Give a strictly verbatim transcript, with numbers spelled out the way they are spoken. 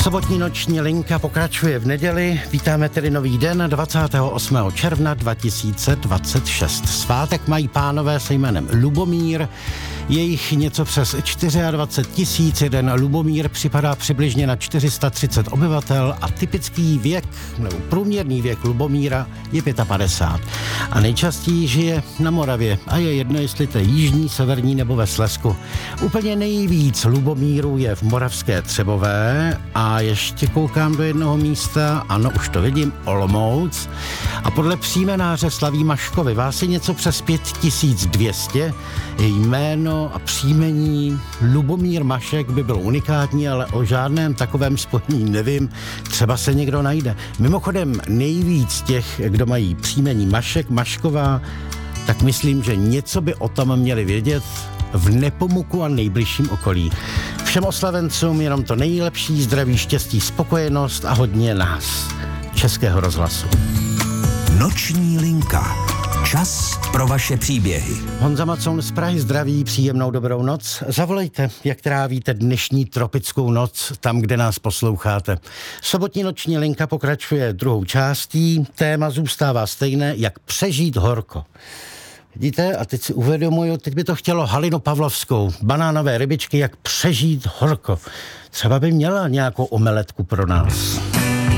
Sobotní noční linka pokračuje v neděli. Vítáme tedy nový den, dvacátého osmého června dva tisíce dvacet šest. Svátek mají pánové se jménem Lubomír. Je jich něco přes dvacet čtyři tisíc. Jeden Lubomír připadá přibližně na čtyři sta třicet obyvatel a typický věk, nebo průměrný věk Lubomíra je padesát pět. A nejčastěji žije na Moravě a je jedno, jestli to je jižní, severní nebo ve Slezsku. Úplně nejvíc Lubomírů je v Moravské Třebové a ještě koukám do jednoho místa, ano, už to vidím, Olomouc. A podle příjmenáře slaví Maškovi vás je něco přes pět tisíc dvě stě. Jméno a příjmení Lubomír Mašek by bylo unikátní, ale o žádném takovém spojení nevím, třeba se někdo najde. Mimochodem nejvíc těch, kdo mají příjmení Mašek, Mašková, tak myslím, že něco by o tom měli vědět v Nepomuku a nejbližším okolí. Všem oslavencům jenom to nejlepší, zdraví, štěstí, spokojenost a hodně nás, Českého rozhlasu. Noční linka. Čas pro vaše příběhy. Honza Macon z Prahy zdraví, příjemnou dobrou noc. Zavolejte, jak trávíte dnešní tropickou noc, tam, kde nás posloucháte. Sobotní noční linka pokračuje druhou částí. Téma zůstává stejné, jak přežít horko. Vidíte, a teď si uvědomuju, teď by to chtělo Halinu Pavlovskou, banánové rybičky, jak přežít horko. Třeba by měla nějakou omeletku pro nás.